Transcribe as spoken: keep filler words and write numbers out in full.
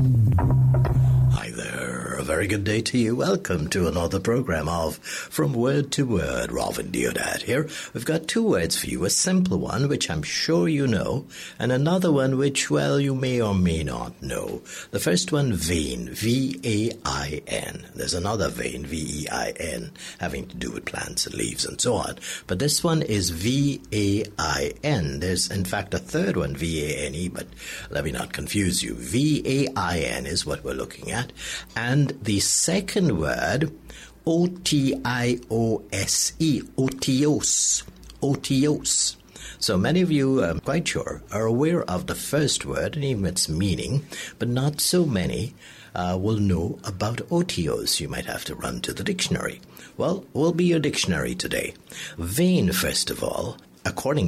Hi there, a very good day to you. Welcome to another program of From Word to Word. Robin Deodat here. We've got two words for you, a simple one, which I'm sure you know, and another one which, well, you may or may not know. The first one, vein, V A I N. There's another vein, V E I N, having to do with plants and leaves and so on. But this one is V A I N. There's, in fact, a third one, V A N E, but let me not confuse you. V A I N is what we're looking at. And the second word, O T I O S E, otios, otios. So many of you, I'm quite sure, are aware of the first word and even its meaning, but not so many uh, will know about otios. You might have to run to the dictionary. Well, we'll be your dictionary today. Vein, first of all, according